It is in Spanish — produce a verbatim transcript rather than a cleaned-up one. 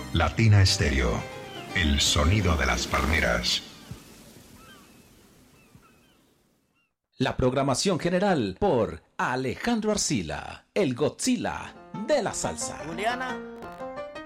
Latina Estéreo, el sonido de las palmeras. La programación general por Alejandro Arcila, el Godzilla de la salsa. Juliana.